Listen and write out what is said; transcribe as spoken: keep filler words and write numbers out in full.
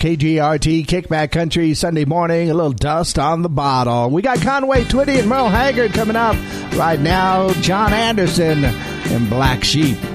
K G R T, Kickback Country, Sunday morning, a little dust on the bottle. We got Conway Twitty and Merle Haggard coming up right now. John Anderson and Black Sheep.